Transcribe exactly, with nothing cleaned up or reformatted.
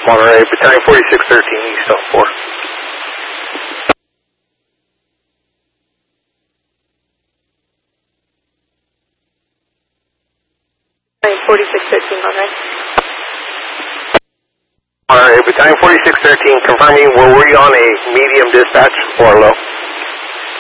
Monterey, Battalion forty-six thirteen, East on four. forty-six thirteen, Monterey. Monterey, Battalion forty-six thirteen, confirming, were we on a medium dispatch or low?